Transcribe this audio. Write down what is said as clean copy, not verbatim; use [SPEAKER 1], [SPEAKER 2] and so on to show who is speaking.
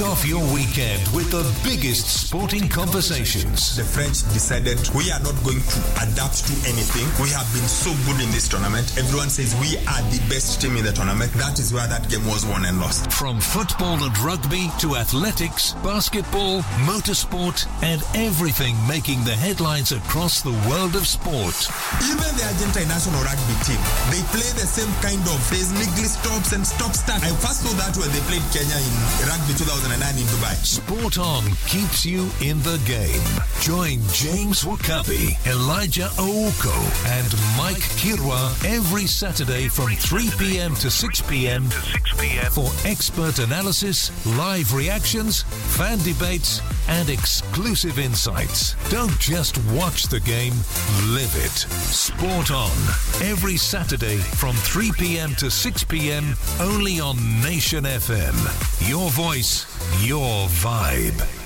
[SPEAKER 1] Off your weekend with the biggest sporting conversations.
[SPEAKER 2] The French decided we are not going to adapt to anything. We have been so good in this tournament. Everyone says we are the best team in the tournament. That is where that game was won and lost.
[SPEAKER 1] From football and rugby to athletics, basketball, motorsport, and everything making the headlines across the world of sport.
[SPEAKER 2] Even the Argentine national rugby team, they play the same kind of, there's niggly stops and stop-start. I first saw that when they played Kenya in rugby 2009 in Dubai.
[SPEAKER 1] Sport On keeps you in the game. Join James Wakabi, Elijah Ouko, and Mike Kirwa every Saturday from 3 p.m. to 6 p.m. for expert analysis, live reactions, fan debates, and exclusive insights. Don't just watch the game, live it. Sport On, every Saturday from 3 p.m. to 6 p.m. only on Nation FM. Your voice, your vibe.